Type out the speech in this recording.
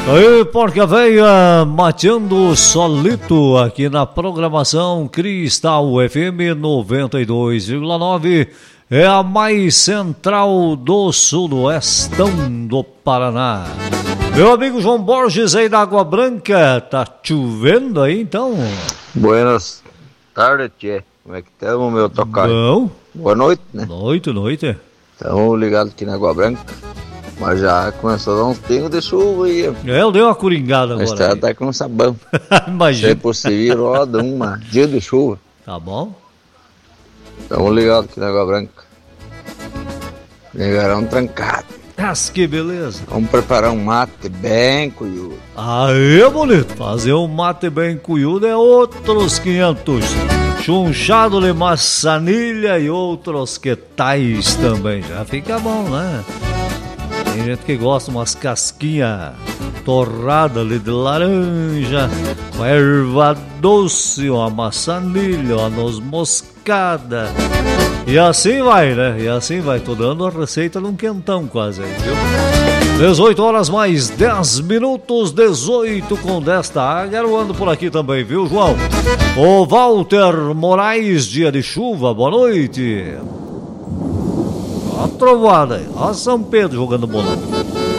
Aí, Porca Véia, mateando solito aqui na programação Cristal FM 92,9. É a mais central do sudoestão do Paraná. Meu amigo João Borges aí da Água Branca, tá chovendo aí então? Buenas tardes, tchê. Como é que estamos, meu tocaio? Bom. Boa noite, né? Noite. Estamos ligados aqui na Água Branca. Mas já começou a dar uns pingos de chuva aí. Eu dei uma coringada agora. A estrada tá com sabão. Imagina. Se é possível, roda uma dia de chuva. Tá bom. Estamos ligados aqui na Água Branca. Ligarão trancado. Mas que beleza. Vamos preparar um mate bem cuiudo. Aí, bonito. Fazer um mate bem cuiudo é outros 500. Chunchado de maçanilha e outros que tais também. Já fica bom, né? Tem gente que gosta umas casquinhas torradas ali de laranja, uma erva doce, uma maçanilha, uma noz moscada. E assim vai, né? E assim vai. Tô dando a receita num quentão quase aí, viu? 18 horas mais 10 minutos, 18 com 10 tá garoando por aqui também, viu, João? O Walter Moraes, dia de chuva, boa noite. Ó a trovoada aí, ó São Pedro jogando bolão.